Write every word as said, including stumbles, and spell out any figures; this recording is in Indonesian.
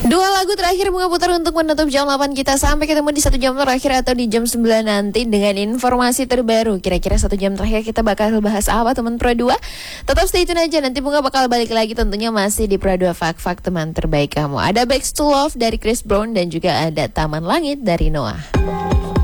Dua lagu terakhir Bunga putar untuk menutup jam delapan kita. Sampai ketemu di satu jam terakhir atau di jam sembilan nanti dengan informasi terbaru. Kira-kira satu jam terakhir kita bakal bahas apa teman Pro dua? Tetap stay tune aja, nanti Bunga bakal balik lagi tentunya masih di Pro dua Fak-Fak teman terbaik kamu. Ada Back to Love dari Chris Brown dan juga ada Taman Langit dari Noah.